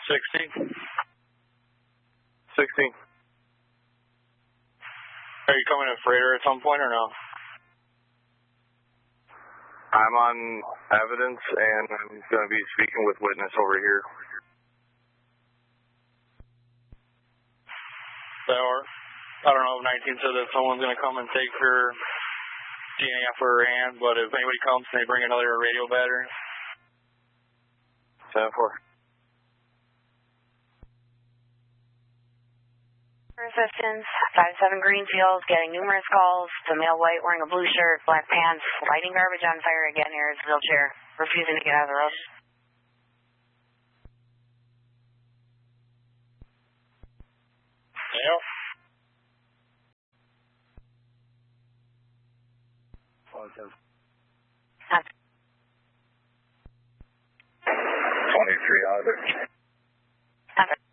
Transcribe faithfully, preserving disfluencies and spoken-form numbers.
sixty. sixty. Are you coming in freighter at some point or no? I'm on evidence and I'm going to be speaking with witness over here. Or, I don't know if nineteen said that someone's going to come and take her D N A for her hand, but if anybody comes and they bring another radio battery. ten four. Assistance, five seven Greenfield, getting numerous calls. The male white wearing a blue shirt, black pants, lighting garbage on fire again near his wheelchair, refusing to get out of the road. Yep. twenty-three out of there.